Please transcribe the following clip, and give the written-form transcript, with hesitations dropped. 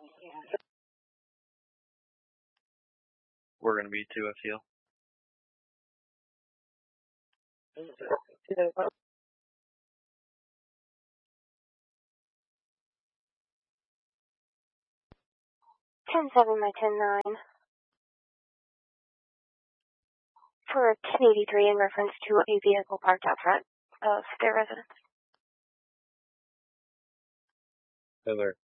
We're going to be too, I feel. Ten seven by 10-9 for 1083 in reference to a vehicle parked out front of their residence. Over.